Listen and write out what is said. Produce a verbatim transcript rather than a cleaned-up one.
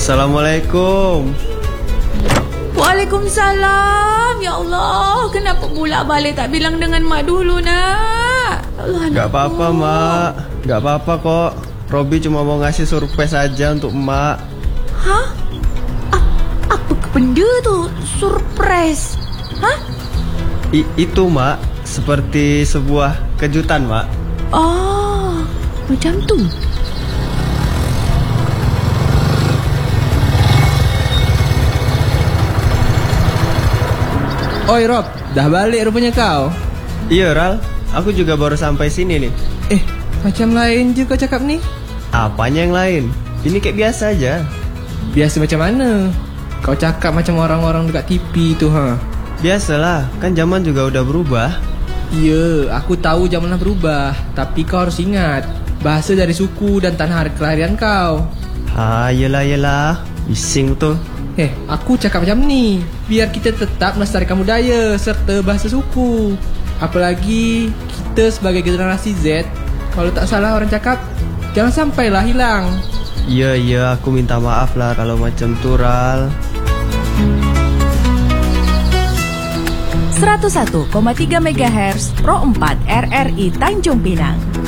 Assalamualaikum. Waalaikumsalam. Ya Allah, kenapa pula balik tak bilang dengan mak dulu nak? Ya Allah, Gak apa-apa mak, gak apa-apa kok. Robi cuma mau ngasih surprise aja untuk mak. Hah? A- apa benda tu? Surprise? Hah? I- itu mak, seperti sebuah kejutan mak. Oh, macam tu. Oi Rob, dah balik rupanya kau. Iya Ral, aku juga baru sampai sini nih. Eh, macam lain je kau cakap ni. Apanya yang lain? Ini kayak biasa aja. Biasa macam mana? Kau cakap macam orang-orang dekat T V tu ha. Biasalah, kan zaman juga udah berubah. Ya, aku tahu zaman dah berubah. Tapi kau harus ingat, bahasa dari suku dan tanah kelahiran kau. Ha, yelah yelah, bising tuh. Eh, aku cakap macam ni biar kita tetap melestarikan budaya serta bahasa suku. Apalagi kita sebagai generasi Z, kalau tak salah orang cakap, jangan sampailah hilang. Iya iya, aku minta maaf lah kalau macam tu Ral. seratus satu koma tiga megahertz Pro empat R R I Tanjung Pinang.